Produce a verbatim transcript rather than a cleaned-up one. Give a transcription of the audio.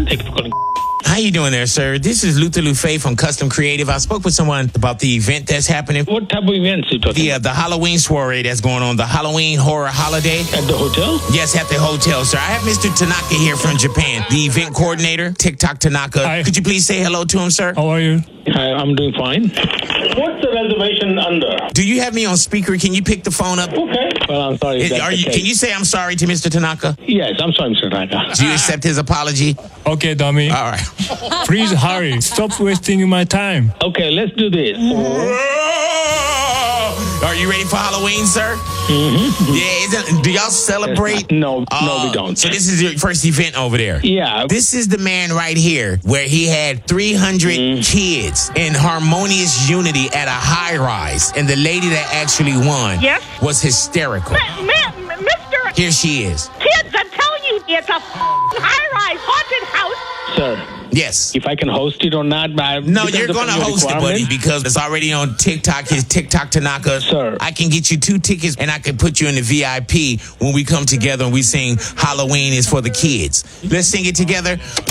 Thank you for calling. How you doing there, sir? This is Luther Lufe from Custom Creative. I spoke with someone about the event that's happening. What type of events are you talking The, uh, the Halloween soiree that's going on, the Halloween Horror Holiday. At the hotel? Yes, at the hotel, sir. I have Mister Tanaka here from Japan, the event coordinator, TikTok Tanaka. Hi. Could you please say hello to him, sir? How are you? Hi, I'm doing fine. What's the reservation under? Do you have me on speaker? Can you pick the phone up? Okay. Well, I'm sorry. if that's Are the you, case. can you say I'm sorry to Mister Tanaka? Yes, I'm sorry, Mister Tanaka. Do you accept his apology? Okay, dummy. All right. Please hurry. Stop wasting my time. Okay, let's do this. Are you ready for Halloween, sir? Mm-hmm. Yeah, isn't, do y'all celebrate? No, no, Uh, we don't. So this is your first event over there? Yeah. This is the man right here where he had three hundred Mm. kids in harmonious unity at a high rise. And the lady that actually won Yes? was hysterical. Ma- ma- Mister Here she is. Kids, I'm telling you, it's a high-rise haunted house. Sir, Yes. if I can host it or not, I, No, depends you're going to upon your host it, buddy, requirements. because it's already on TikTok. His TikTok Tanaka. Sir. I can get you two tickets, and I can put you in the V I P when we come together and we sing Halloween is for the kids. Let's sing it together.